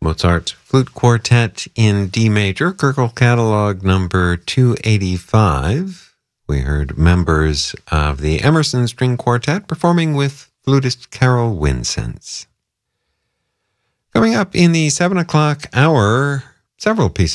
Mozart's Flute Quartet in D major, Köchel Catalog number 285. We heard members of the Emerson String Quartet performing with flutist Carol Winsense. Coming up in the 7 o'clock hour, several pieces